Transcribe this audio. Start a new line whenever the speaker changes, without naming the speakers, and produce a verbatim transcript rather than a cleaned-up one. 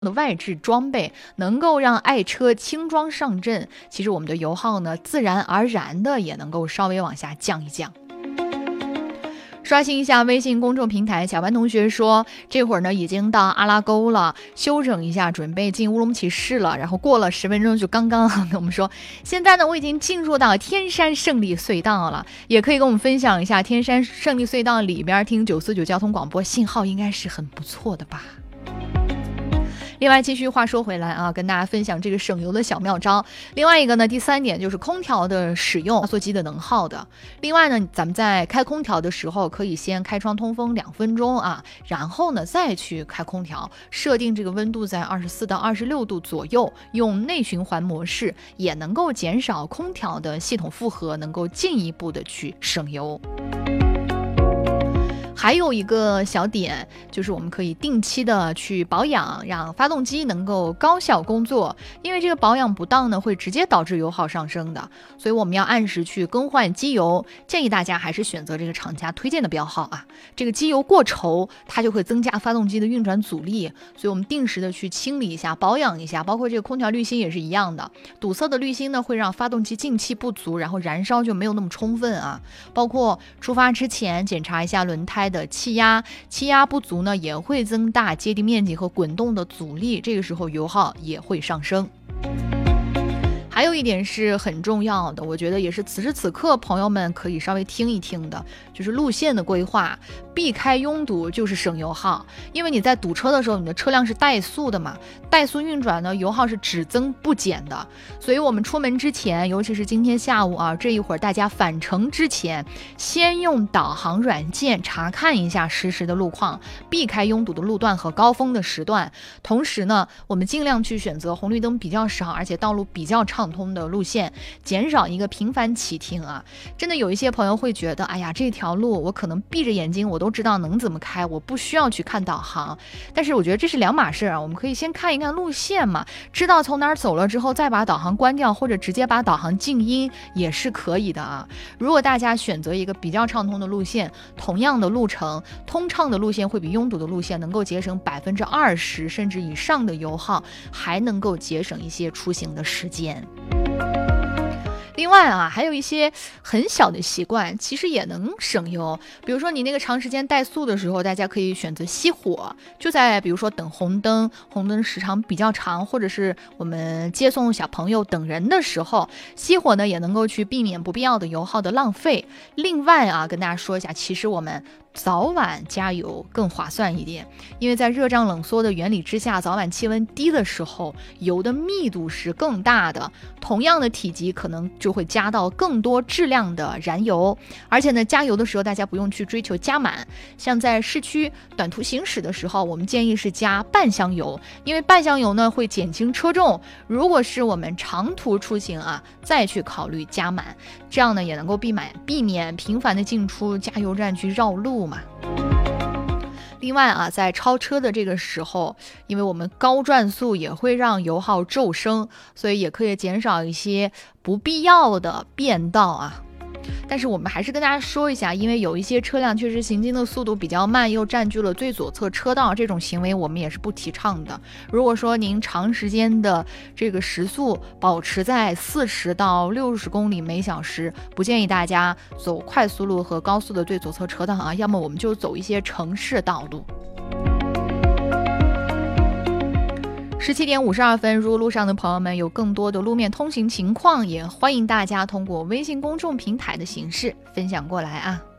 的外置装备能够让爱车轻装上阵，其实我们的油耗呢，自然而然的也能够稍微往下降一降。刷新一下微信公众平台，小班同学说这会儿呢已经到阿拉沟了，休整一下，准备进乌鲁木齐市了。然后过了十分钟就刚刚跟我们说，现在呢我已经进入到天山胜利隧道了，也可以跟我们分享一下天山胜利隧道里边听九四九交通广播，信号应该是很不错的吧。另外继续话说回来啊，跟大家分享这个省油的小妙招。另外一个呢，第三点就是空调的使用，压缩机的能耗的。另外呢，咱们在开空调的时候，可以先开窗通风两分钟啊，然后呢再去开空调，设定这个温度在二十四到二十六度左右，用内循环模式，也能够减少空调的系统负荷，能够进一步的去省油。还有一个小点，就是我们可以定期的去保养，让发动机能够高效工作。因为这个保养不当呢，会直接导致油耗上升的，所以我们要按时去更换机油。建议大家还是选择这个厂家推荐的标号啊。这个机油过稠，它就会增加发动机的运转阻力，所以我们定时的去清理一下、保养一下。包括这个空调滤芯也是一样的，堵塞的滤芯呢，会让发动机进气不足，然后燃烧就没有那么充分啊。包括出发之前检查一下轮胎的气压，气压不足呢，也会增大接地面积和滚动的阻力，这个时候油耗也会上升。还有一点是很重要的，我觉得也是此时此刻朋友们可以稍微听一听的，就是路线的规划，避开拥堵就是省油耗。因为你在堵车的时候，你的车辆是怠速的嘛，怠速运转呢，油耗是只增不减的。所以我们出门之前，尤其是今天下午啊，这一会儿大家返程之前，先用导航软件查看一下实时的路况，避开拥堵的路段和高峰的时段。同时呢，我们尽量去选择红绿灯比较少，而且道路比较畅通的路线，减少一个频繁启停啊。真的有一些朋友会觉得，哎呀，这条路我可能闭着眼睛我都知道能怎么开，我不需要去看导航。但是我觉得这是两码事啊，我们可以先看一看路线嘛，知道从哪儿走了之后再把导航关掉，或者直接把导航静音也是可以的啊。如果大家选择一个比较畅通的路线，同样的路程，通畅的路线会比拥堵的路线能够节省百分之二十甚至以上的油耗，还能够节省一些出行的时间。另外啊，还有一些很小的习惯，其实也能省油。比如说你那个长时间怠速的时候，大家可以选择熄火，就在比如说等红灯，红灯时长比较长，或者是我们接送小朋友等人的时候，熄火呢也能够去避免不必要的油耗的浪费。另外啊，跟大家说一下，其实我们早晚加油更划算一点，因为在热胀冷缩的原理之下，早晚气温低的时候，油的密度是更大的，同样的体积可能就会加到更多质量的燃油。而且呢，加油的时候大家不用去追求加满，像在市区短途行驶的时候，我们建议是加半箱油，因为半箱油呢会减轻车重。如果是我们长途出行啊，再去考虑加满，这样呢也能够避免避免频繁的进出加油站去绕路嘛。另外啊，在超车的这个时候，因为我们高转速也会让油耗骤升，所以也可以减少一些不必要的变道啊。但是我们还是跟大家说一下，因为有一些车辆确实行进的速度比较慢，又占据了最左侧车道，这种行为我们也是不提倡的。如果说您长时间的这个时速保持在四十到六十公里每小时，不建议大家走快速路和高速的最左侧车道啊，要么我们就走一些城市道路。十七点五十二分，如果路上的朋友们有更多的路面通行情况，也欢迎大家通过微信公众平台的形式分享过来啊。